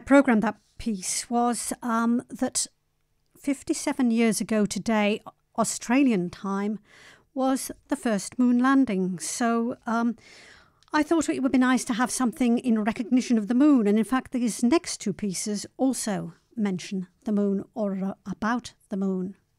programmed that piece was that 57 years ago today, Australian time, was the first moon landing. So I thought it would be nice to have something in recognition of the moon. And in fact, these next two pieces also mention the moon or about the moon.